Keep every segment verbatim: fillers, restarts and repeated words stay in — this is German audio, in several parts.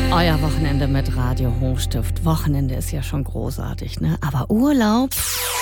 Euer Wochenende mit Radio Hochstift. Wochenende ist ja schon großartig, ne? Aber Urlaub?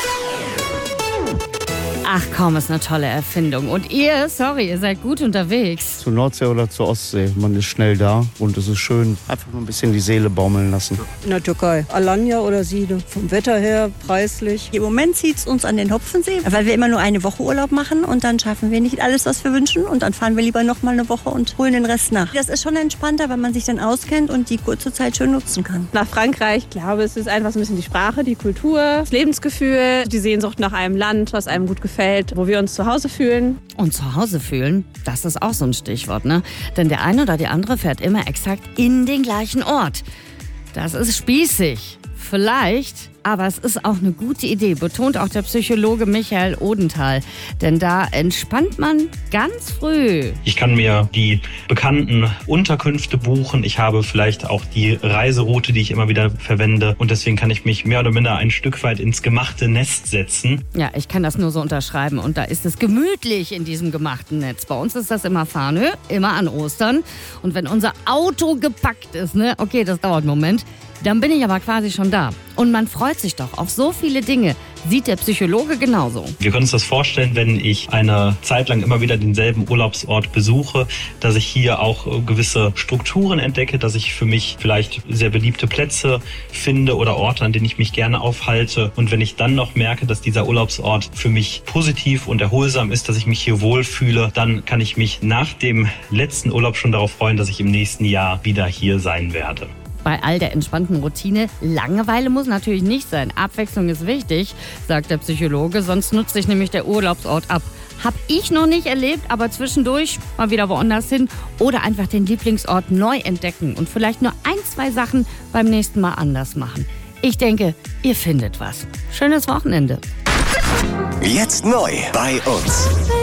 Ach komm, ist eine tolle Erfindung. Und ihr, sorry, ihr seid gut unterwegs. Zur Nordsee oder zur Ostsee. Man ist schnell da und es ist schön. Einfach mal ein bisschen die Seele baumeln lassen. In der Türkei. Alanya oder Side. Vom Wetter her, preislich. Im Moment zieht es uns an den Hopfensee, weil wir immer nur eine Woche Urlaub machen und dann schaffen wir nicht alles, was wir wünschen. Und dann fahren wir lieber noch mal eine Woche und holen den Rest nach. Das ist schon entspannter, weil man sich dann auskennt und die kurze Zeit schön nutzen kann. Nach Frankreich, ich glaube, es ist einfach so ein bisschen die Sprache, die Kultur, das Lebensgefühl, die Sehnsucht nach einem Land, was einem gut gefällt, wo wir uns zu Hause fühlen. Und zu Hause fühlen, das ist auch so ein Stichwort, ne? Denn der eine oder die andere fährt immer exakt in den gleichen Ort. Das ist spießig. Vielleicht, aber es ist auch eine gute Idee, betont auch der Psychologe Michael Odenthal. Denn da entspannt man ganz früh. Ich kann mir die bekannten Unterkünfte buchen. Ich habe vielleicht auch die Reiseroute, die ich immer wieder verwende. Und deswegen kann ich mich mehr oder minder ein Stück weit ins gemachte Nest setzen. Ja, ich kann das nur so unterschreiben. Und da ist es gemütlich in diesem gemachten Netz. Bei uns ist das immer Farnö, immer an Ostern. Und wenn unser Auto gepackt ist, ne, okay, das dauert einen Moment, dann bin ich aber quasi schon da. Und man freut sich doch auf so viele Dinge. Sieht der Psychologe genauso. Wir können uns das vorstellen, wenn ich eine Zeit lang immer wieder denselben Urlaubsort besuche, dass ich hier auch gewisse Strukturen entdecke, dass ich für mich vielleicht sehr beliebte Plätze finde oder Orte, an denen ich mich gerne aufhalte. Und wenn ich dann noch merke, dass dieser Urlaubsort für mich positiv und erholsam ist, dass ich mich hier wohlfühle, dann kann ich mich nach dem letzten Urlaub schon darauf freuen, dass ich im nächsten Jahr wieder hier sein werde. Bei all der entspannten Routine, Langeweile muss natürlich nicht sein. Abwechslung ist wichtig, sagt der Psychologe, sonst nutzt sich nämlich der Urlaubsort ab. Hab ich noch nicht erlebt, aber zwischendurch mal wieder woanders hin oder einfach den Lieblingsort neu entdecken und vielleicht nur ein, zwei Sachen beim nächsten Mal anders machen. Ich denke, ihr findet was. Schönes Wochenende. Jetzt neu bei uns.